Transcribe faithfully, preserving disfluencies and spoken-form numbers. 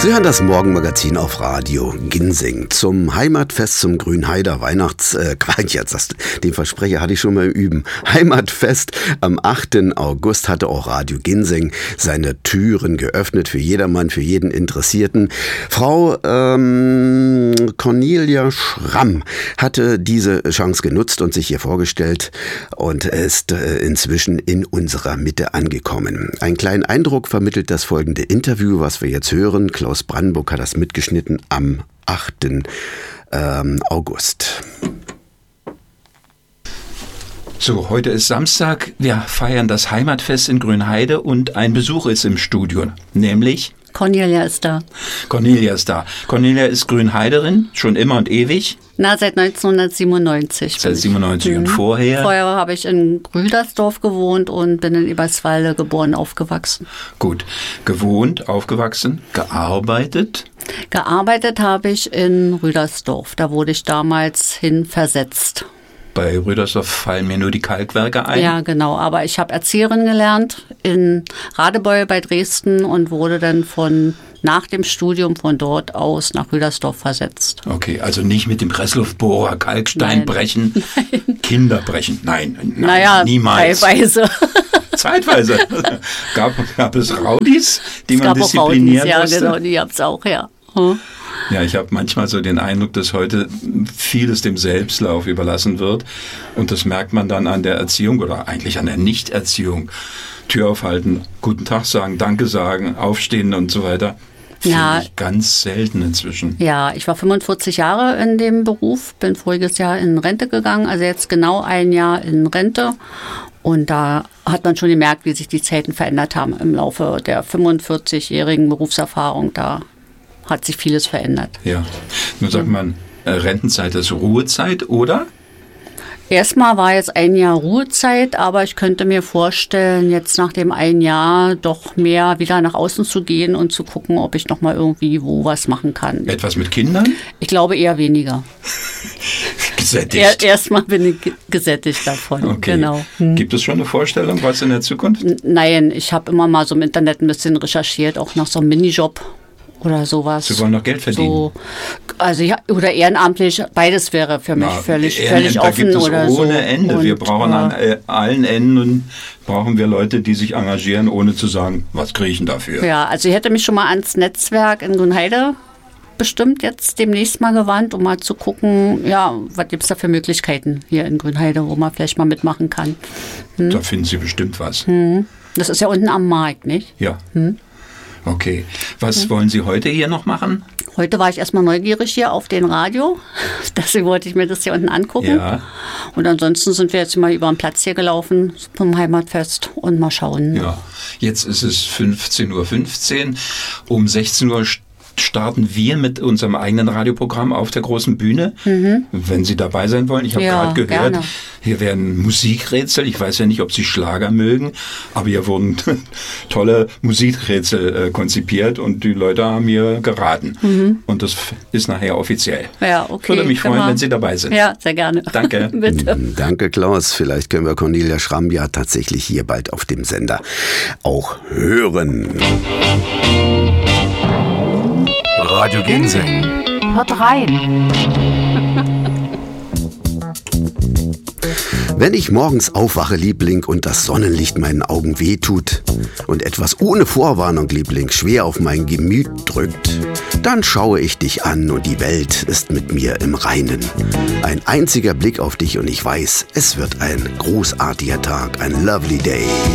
Sie hören das Morgenmagazin auf Radio Ginseng zum Heimatfest zum Grünheider Weihnachts... Äh, Quatsch, jetzt das, den Versprecher hatte ich schon mal üben. Heimatfest am achten August hatte auch Radio Ginseng seine Türen geöffnet für jedermann, für jeden Interessierten. Frau ähm, Cornelia Schramm hatte diese Chance genutzt und sich hier vorgestellt und ist äh, inzwischen in unserer Mitte angekommen. Einen kleinen Eindruck vermittelt das folgende Interview, was wir jetzt hören. Klaus Brandenburg hat das mitgeschnitten am achten August. So, heute ist Samstag. Wir feiern das Heimatfest in Grünheide und ein Besuch ist im Studio, nämlich... Cornelia ist da. Cornelia ist da. Cornelia ist Grünheiderin, schon immer und ewig. Na, seit neunzehnhundertsiebenundneunzig. Seit siebenundneunzig. Und vorher? Vorher habe ich in Grüdersdorf gewohnt und bin in Eberswalde geboren, aufgewachsen. Gut. Gewohnt, aufgewachsen, gearbeitet? Gearbeitet habe ich in Rüdersdorf. Da wurde ich damals hin versetzt. Bei Rüdersdorf fallen mir nur die Kalkwerke ein. Ja, genau. Aber ich habe Erzieherin gelernt in Radebeul bei Dresden und wurde dann von nach dem Studium von dort aus nach Rüdersdorf versetzt. Okay, also nicht mit dem Pressluftbohrer Kalkstein Nein. brechen, Nein. Kinder brechen. Nein, nein, naja, niemals. Teilweise. Zeitweise. Gab, gab es Rowdies, die es man gab disziplinieren auch Rowdies, musste? Ja, genau, die gab es auch, ja. Hm. Ja, ich habe manchmal so den Eindruck, dass heute vieles dem Selbstlauf überlassen wird. Und das merkt man dann an der Erziehung oder eigentlich an der Nichterziehung. Tür aufhalten, guten Tag sagen, Danke sagen, aufstehen und so weiter. Ja. Finde ich ganz selten inzwischen. Ja, ich war fünfundvierzig Jahre in dem Beruf, bin voriges Jahr in Rente gegangen, also jetzt genau ein Jahr in Rente. Und da hat man schon gemerkt, wie sich die Zeiten verändert haben im Laufe der fünfundvierzigjährigen Berufserfahrung. Da hat sich vieles verändert. Ja, nun sagt man, äh, Rentenzeit ist Ruhezeit, oder? Erstmal war jetzt ein Jahr Ruhezeit, aber ich könnte mir vorstellen, jetzt nach dem einen Jahr doch mehr wieder nach außen zu gehen und zu gucken, ob ich noch mal irgendwie wo was machen kann. Etwas mit Kindern? Ich glaube eher weniger. Gesättigt? Er, erstmal bin ich gesättigt davon. Okay. Genau. Hm. Gibt es schon eine Vorstellung, was in der Zukunft? N- Nein, ich habe immer mal so im Internet ein bisschen recherchiert, auch nach so einem Minijob oder sowas. Sie wollen noch Geld verdienen? So, also ja, oder ehrenamtlich, beides wäre für mich Na, völlig, Ehrenamt, völlig da offen gibt es oder so. ohne Ende. Wir Und, brauchen äh, an äh, allen Enden brauchen wir Leute, die sich engagieren, ohne zu sagen, was kriege ich denn dafür? Ja, also ich hätte mich schon mal ans Netzwerk in Grünheide bestimmt jetzt demnächst mal gewandt, um mal zu gucken, ja, was gibt es da für Möglichkeiten hier in Grünheide, wo man vielleicht mal mitmachen kann. Hm? Da finden Sie bestimmt was. Hm. Das ist ja unten am Markt, nicht? Ja. Hm? Okay. Was wollen Sie heute hier noch machen? Heute war ich erstmal neugierig hier auf den Radio. Deswegen wollte ich mir das hier unten angucken. Ja. Und ansonsten sind wir jetzt mal über den Platz hier gelaufen zum Heimatfest und mal schauen. Ja. Jetzt ist es fünfzehn Uhr fünfzehn. Um sechzehn Uhr starten wir mit unserem eigenen Radioprogramm auf der großen Bühne. Mhm. Wenn Sie dabei sein wollen. Ich habe Ja, gerade gehört, gerne. hier werden Musikrätsel. Ich weiß ja nicht, ob Sie Schlager mögen, aber hier wurden tolle Musikrätsel äh, konzipiert und die Leute haben mir geraten. Mhm. Und das ist nachher offiziell. Ja, okay. Ich würde mich freuen, wir- wenn Sie dabei sind. Ja, sehr gerne. Danke. Bitte. Danke, Klaus. Vielleicht können wir Cornelia Schramm ja tatsächlich hier bald auf dem Sender auch hören. Radio Ginseng. Hört rein. Wenn ich morgens aufwache, Liebling, und das Sonnenlicht meinen Augen wehtut und etwas ohne Vorwarnung, Liebling, schwer auf mein Gemüt drückt, dann schaue ich dich an und die Welt ist mit mir im Reinen. Ein einziger Blick auf dich und ich weiß, es wird ein großartiger Tag, ein lovely day.